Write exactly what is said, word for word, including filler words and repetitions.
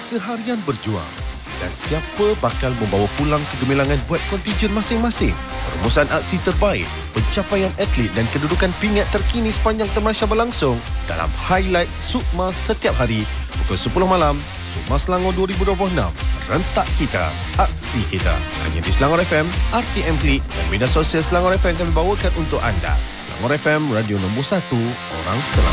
seharian berjuang. Dan siapa bakal membawa pulang kegemilangan buat kontijen masing-masing? Perumusan aksi terbaik, pencapaian atlet dan kedudukan pingat terkini sepanjang temasya berlangsung dalam highlight Sukma setiap hari pukul sepuluh malam. Sukma Selangor dua ribu dua puluh enam. Rentak kita, aksi kita. Hanya di Selangor F M, R T M Klik dan media sosial Selangor F M kami bawakan untuk anda. Selangor F M, radio nombor satu, orang Selangor.